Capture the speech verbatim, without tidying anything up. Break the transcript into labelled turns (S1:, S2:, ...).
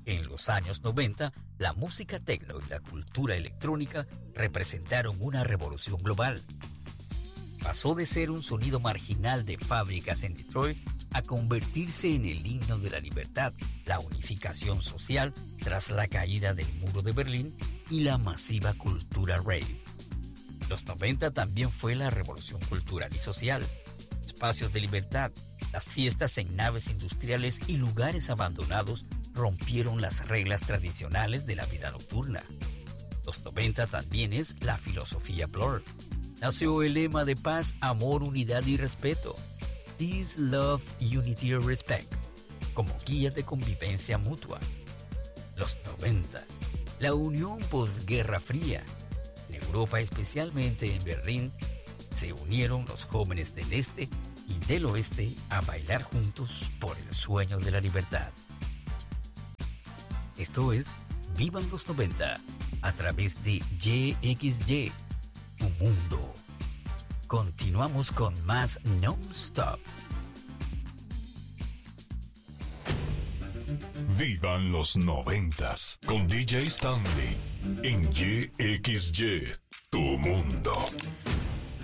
S1: En los años noventa, la música techno y la cultura electrónica representaron una revolución global. Pasó de ser un sonido marginal de fábricas en Detroit a convertirse en el himno de la libertad, la unificación social tras la caída del muro de Berlín y la masiva cultura rave. Los noventa también fue la revolución cultural y social. Espacios de libertad, las fiestas en naves industriales y lugares abandonados rompieron las reglas tradicionales de la vida nocturna. Los noventa también es la filosofía Blur. Nació el lema de paz, amor, unidad y respeto. Peace, Love, Unity and Respect, como guía de convivencia mutua. Los noventa, la unión posguerra fría. En Europa, especialmente en Berlín, se unieron los jóvenes del este y del oeste a bailar juntos por el sueño de la libertad. Esto es Vivan los noventa a través de Y X Y, tu mundo. Continuamos con más Non-Stop.
S2: Vivan los noventas con D J Stanley en Y X Y, tu mundo.